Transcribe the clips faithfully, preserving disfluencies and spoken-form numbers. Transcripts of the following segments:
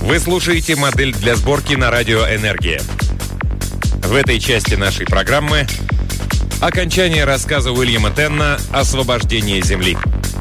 Вы слушаете модель для сборки на радио «Энергия». В этой части нашей программы окончание рассказа Уильяма Тенна «Освобождение Земли».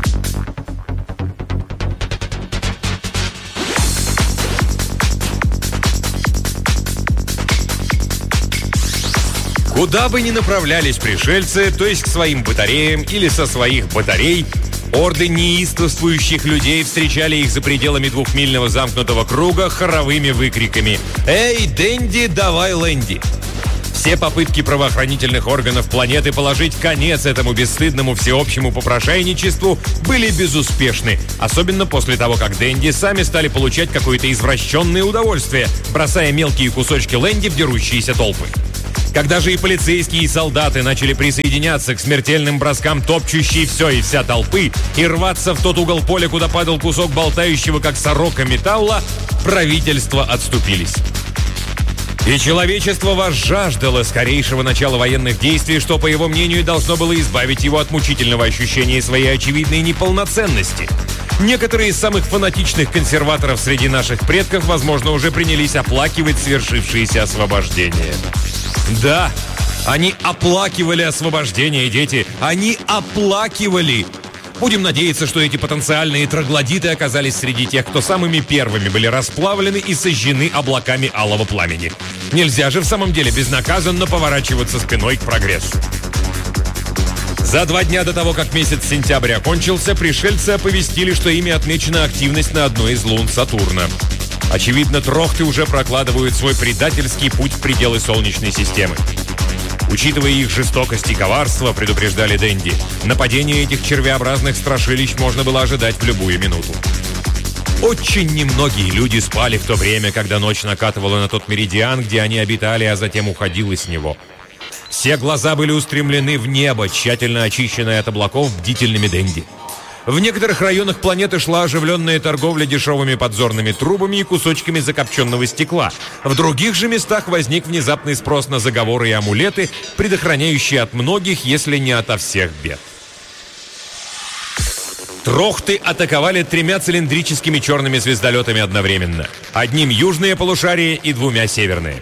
Куда бы ни направлялись пришельцы, то есть к своим батареям или со своих батарей, орды неистовствующих людей встречали их за пределами двухмильного замкнутого круга хоровыми выкриками «Эй, Дэнди, давай Лэнди!». Все попытки правоохранительных органов планеты положить конец этому бесстыдному всеобщему попрошайничеству были безуспешны, особенно после того, как Дэнди сами стали получать какое-то извращенное удовольствие, бросая мелкие кусочки Лэнди в дерущиеся толпы. Когда же и полицейские, и солдаты начали присоединяться к смертельным броскам топчущей все и вся толпы и рваться в тот угол поля, куда падал кусок болтающего, как сорока, металла, правительства отступились. И человечество возжаждало скорейшего начала военных действий, что, по его мнению, должно было избавить его от мучительного ощущения своей очевидной неполноценности. Некоторые из самых фанатичных консерваторов среди наших предков, возможно, уже принялись оплакивать свершившееся освобождение. Да, они оплакивали освобождение, дети. Они оплакивали. Будем надеяться, что эти потенциальные троглодиты оказались среди тех, кто самыми первыми были расплавлены и сожжены облаками алого пламени. Нельзя же в самом деле безнаказанно поворачиваться спиной к прогрессу. За два дня до того, как месяц сентябрь окончился, пришельцы оповестили, что ими отмечена активность на одной из лун Сатурна. Очевидно, трохты уже прокладывают свой предательский путь в пределы Солнечной системы. Учитывая их жестокость и коварство, предупреждали Дэнди, нападение этих червеобразных страшилищ можно было ожидать в любую минуту. Очень немногие люди спали в то время, когда ночь накатывала на тот меридиан, где они обитали, а затем уходила с него. Все глаза были устремлены в небо, тщательно очищенное от облаков бдительными Дэнди. В некоторых районах планеты шла оживленная торговля дешевыми подзорными трубами и кусочками закопченного стекла. В других же местах возник внезапный спрос на заговоры и амулеты, предохраняющие от многих, если не ото всех бед. Трохты атаковали тремя цилиндрическими черными звездолетами одновременно. Одним южное полушарие и двумя северные.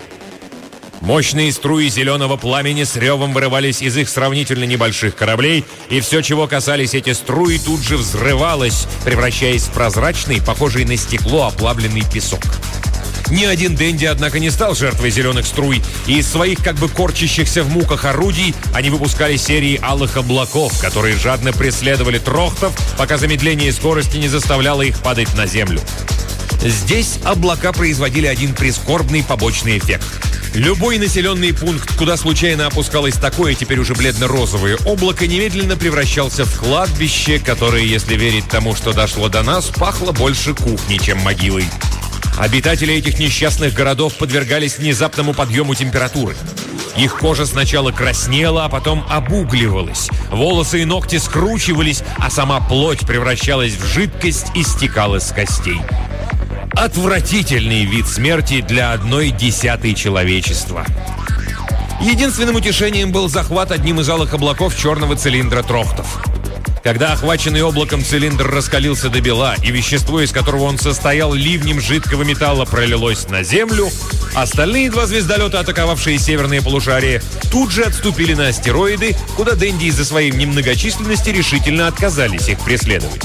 Мощные струи зеленого пламени с ревом вырывались из их сравнительно небольших кораблей, и все, чего касались эти струи, тут же взрывалось, превращаясь в прозрачный, похожий на стекло, оплавленный песок. Ни один Дэнди, однако, не стал жертвой зеленых струй, и из своих как бы корчащихся в муках орудий они выпускали серии алых облаков, которые жадно преследовали трохтов, пока замедление скорости не заставляло их падать на землю. Здесь облака производили один прискорбный побочный эффект. Любой населенный пункт, куда случайно опускалось такое теперь уже бледно-розовое облако, немедленно превращался в кладбище, которое, если верить тому, что дошло до нас, пахло больше кухней, чем могилой. Обитатели этих несчастных городов подвергались внезапному подъему температуры. Их кожа сначала краснела, а потом обугливалась. Волосы и ногти скручивались, а сама плоть превращалась в жидкость и стекала с костей. Отвратительный вид смерти для одной десятой человечества. Единственным утешением был захват одним из алых облаков черного цилиндра трохтов. Когда охваченный облаком цилиндр раскалился до бела, и вещество, из которого он состоял, ливнем жидкого металла пролилось на землю, остальные два звездолета, атаковавшие северное полушарие, тут же отступили на астероиды, куда Дэнди из-за своей немногочисленности решительно отказались их преследовать.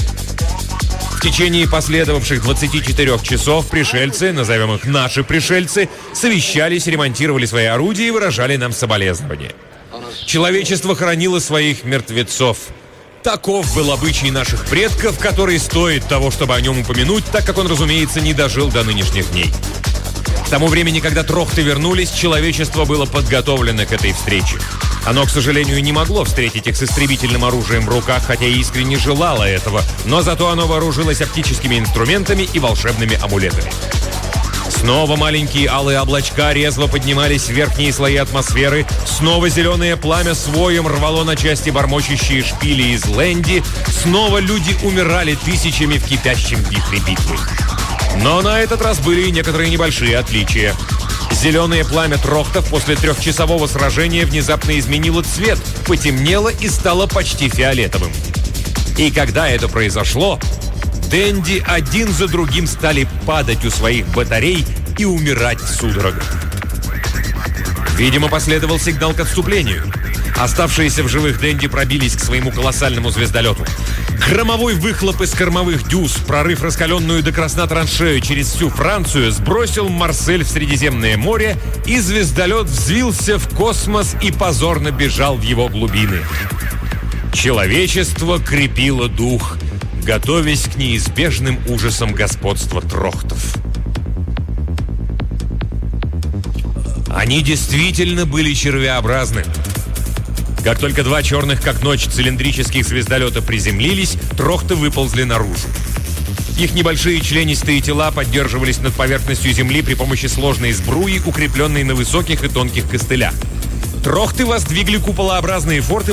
В течение последовавших двадцати четырёх часов пришельцы, назовем их наши пришельцы, совещались, ремонтировали свои орудия и выражали нам соболезнования. Человечество хоронило своих мертвецов. Таков был обычай наших предков, который стоит того, чтобы о нем упомянуть, так как он, разумеется, не дожил до нынешних дней. К тому времени, когда трохты вернулись, человечество было подготовлено к этой встрече. Оно, к сожалению, не могло встретить их с истребительным оружием в руках, хотя и искренне желало этого, но зато оно вооружилось оптическими инструментами и волшебными амулетами. Снова маленькие алые облачка резво поднимались в верхние слои атмосферы, снова зеленое пламя с воем рвало на части бормочущие шпили из Лэнди, снова люди умирали тысячами в кипящем вихре битвы. Но на этот раз были и некоторые небольшие отличия. Зеленое пламя трохтов после трехчасового сражения внезапно изменило цвет, потемнело и стало почти фиолетовым. И когда это произошло, Денди один за другим стали падать у своих батарей и умирать в судорогах. Видимо, последовал сигнал к отступлению. Оставшиеся в живых Денди пробились к своему колоссальному звездолету. Громовой выхлоп из кормовых дюз, прорыв раскаленную до красна траншею через всю Францию, сбросил Марсель в Средиземное море, и звездолет взвился в космос и позорно бежал в его глубины. Человечество крепило дух, готовясь к неизбежным ужасам господства трохтов. Они действительно были червеобразны. Как только два черных, как ночь, цилиндрических звездолета приземлились, трохты выползли наружу. Их небольшие членистые тела поддерживались над поверхностью Земли при помощи сложной сбруи, укрепленной на высоких и тонких костылях. Трохты воздвигли куполообразные форты